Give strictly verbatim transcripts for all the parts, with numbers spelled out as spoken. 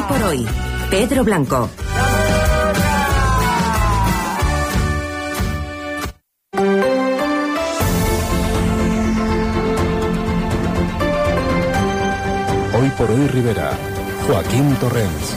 por hoy, Pedro Blanco. Hoy por hoy Rivera, Joaquín Torrens.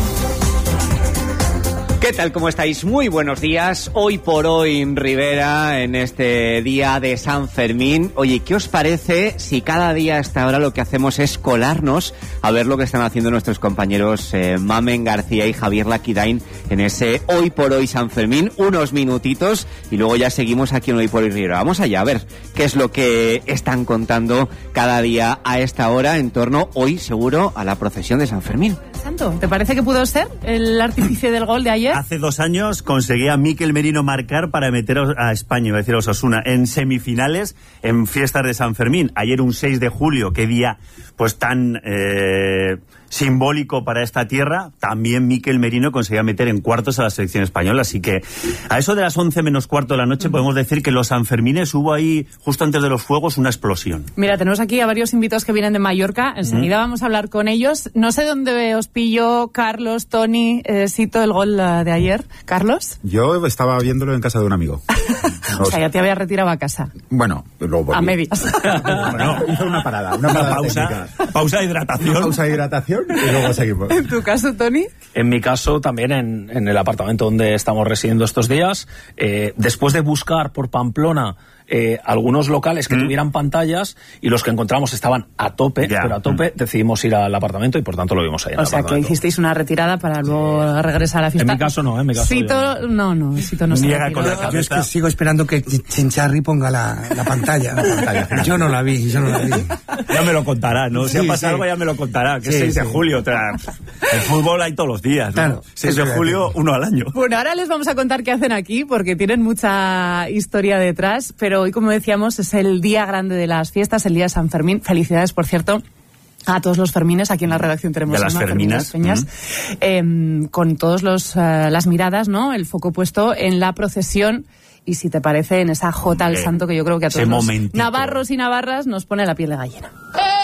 ¿Qué tal? ¿Cómo estáis? Muy buenos días. Hoy por hoy en Rivera, en este día de San Fermín. Oye, ¿qué os parece si cada día a esta hora lo que hacemos es colarnos a ver lo que están haciendo nuestros compañeros eh, Mamen García y Javier Laquidain en ese Hoy por hoy San Fermín? Unos minutitos y luego ya seguimos aquí en Hoy por hoy Rivera. Vamos allá a ver qué es lo que están contando cada día a esta hora en torno, hoy seguro, a la procesión de San Fermín. Santo, ¿te parece que pudo ser el artífice del gol de ayer? Hace dos años conseguía Mikel Merino marcar para meter a España, iba a decir a Osasuna, en semifinales en fiestas de San Fermín. Ayer, un seis de julio, qué día pues tan eh, simbólico para esta tierra, también Mikel Merino conseguía meter en cuartos a la selección española. Así que a eso de las once menos cuarto de la noche podemos decir que los Sanfermines hubo ahí, justo antes de los fuegos, una explosión. Mira, tenemos aquí a varios invitados que vienen de Mallorca. Enseguida mm. vamos a hablar con ellos. No sé dónde os pilló Carlos, Tony, eh, Sito, el gol de ayer. ¿Carlos? Yo estaba viéndolo en casa de un amigo. No, o sea, ya te había retirado a casa. Bueno, luego volví. A medias. Bueno, hizo una parada, una, parada pausa, técnica. pausa de hidratación. Una pausa de hidratación y luego seguimos. ¿En tu caso, Tony? En mi caso, también en, en el apartamento donde estamos residiendo estos días, eh, después de buscar por Pamplona Eh, algunos locales que mm. tuvieran pantallas, y los que encontramos estaban a tope, yeah. pero a tope mm. decidimos ir al apartamento y por tanto lo vimos ahí en o el sea, apartamento. que hicisteis una retirada para luego sí. regresar a la fiesta. En mi caso no, en mi caso Sito, yo... no, no, Sito no se Llega con la Yo es que sigo esperando que Chincharri ponga la, la pantalla. La pantalla. Yo no la vi, yo no la vi. Ya me lo contará, ¿no? Si sí, ha pasado sí. algo ya me lo contará, que sí, es seis sí. de julio. O sea, el fútbol hay todos los días, ¿no? Claro, seis de julio, uno al año. Bueno, ahora les vamos a contar qué hacen aquí, porque tienen mucha historia detrás, pero hoy, como decíamos, es el día grande de las fiestas, el día de San Fermín. Felicidades, por cierto, a todos los Fermines. Aquí en la redacción tenemos de las una, Ferminas, Peñas, uh-huh. eh, con todos los uh, las miradas, ¿no? El foco puesto en la procesión. Y si te parece, en esa jota al santo que yo creo que a todos los navarros y navarras nos pone la piel de gallina.